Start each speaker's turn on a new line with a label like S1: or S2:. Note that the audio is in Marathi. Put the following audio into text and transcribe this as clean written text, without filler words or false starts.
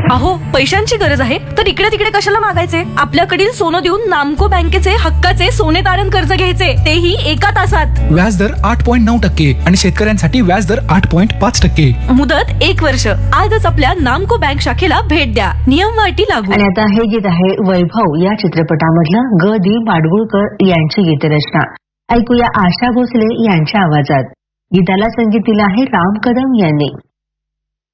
S1: अहो, पैशांची गरज आहे तर इकडे तिकडे कशाला मागायचे? आपल्याकडील सोनं देऊन नामको बँकेचे हक्काचे सोने तारण कर्ज घ्यायचे, तेही 1 तासात.
S2: व्याजदर 8.9% आणि शेतकऱ्यांसाठी व्याजदर 8.5%.
S1: मुदत 1 वर्ष. आजच आपल्या नामको बँक शाखेला भेट द्या. नियम व अटी लागू.
S3: आणि आता हे गीत आहे वैभव या चित्रपटामधलं ग दी माडगुळकर यांची गीतरचना. ऐकूया आशा भोसले यांच्या आवाजात. गीताला संगीत दिलं आहे राम कदम यांनी.